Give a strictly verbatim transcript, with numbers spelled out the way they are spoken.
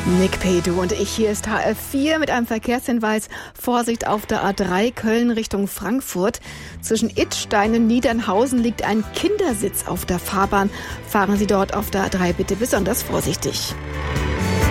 Nick Pedu und ich, hier ist H F vier mit einem Verkehrshinweis. Vorsicht auf der A drei Köln Richtung Frankfurt. Zwischen Idstein und Niedernhausen liegt ein Kindersitz auf der Fahrbahn. Fahren Sie dort auf der A drei bitte besonders vorsichtig.